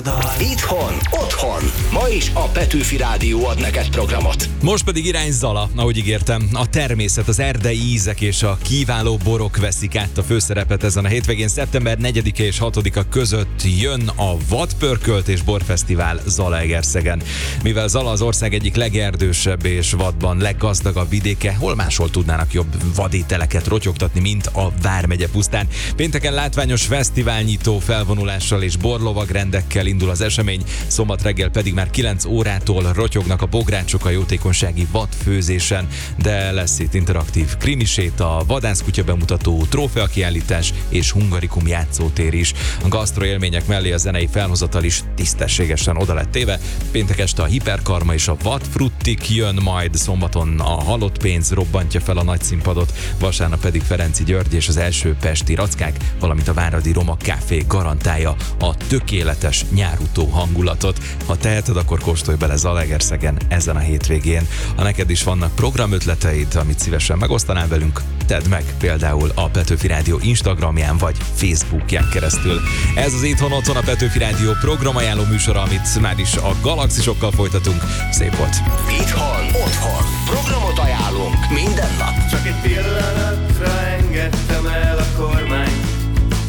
Itthon, otthon. Ma is a Petőfi Rádió ad neked programot. Most pedig irány Zala, ahogy ígértem. A természet, az erdei ízek és a kiváló borok veszik át a főszerepet ezen a hétvégén. Szeptember 4-e és 6-a között jön a Vadpörkölt és Borfesztivál Zalaegerszegen. Mivel Zala az ország egyik legerdősebb és vadban leggazdagabb vidéke, hol máshol tudnának jobb vadételeket rotyogtatni, mint a Vármegye pusztán. Pénteken látványos fesztiválnyitó felvonulással és borlovagrendekkel indul az esemény, szombat reggel pedig már 9 órától rotyognak a bográcsok a jótékonysági vadfőzésen, de lesz itt interaktív krimiséta, vadászkutya bemutató, trófeakiállítás és hungarikum játszótér is. A gasztroélmények mellé a zenei felhozatal is tisztességesen oda lett téve. Péntek este a Hiperkarma és a Vadfruttik jön, majd szombaton a Halott pénz robbantja fel a nagy színpadot, vasárnap pedig Ferenczy György és az első pesti rackák, valamint a Váradi Roma Café garantálja a tökéletes nyárutó hangulatot. Ha teheted, akkor kóstolj bele Zalaegerszegen ezen a hétvégén. Ha neked is vannak programötleteid, amit szívesen megosztanál velünk, tedd meg például a Petőfi Rádió Instagramján vagy Facebookján keresztül. Ez az Itthon Otthon, a Petőfi Rádió programajánló műsora, amit már is a galaxisokkal folytatunk. Szép volt! Itthon,